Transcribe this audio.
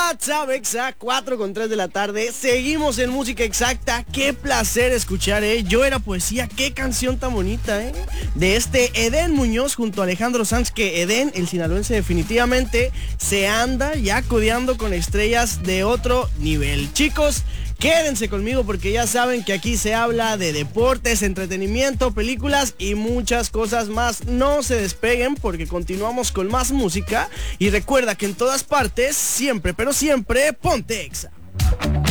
WhatsApp Exa, 4:03 de la tarde. Seguimos en Música Exacta. Qué placer escuchar, Yo Era Poesía. Qué canción tan bonita, de Edén Muñoz junto a Alejandro Sanz, que Edén, el sinaloense, definitivamente se anda ya codeando con estrellas de otro nivel. Chicos, quédense conmigo porque ya saben que aquí se habla de deportes, entretenimiento, películas y muchas cosas más. No se despeguen porque continuamos con más música y recuerda que en todas partes, siempre, pero siempre, ponte Exa.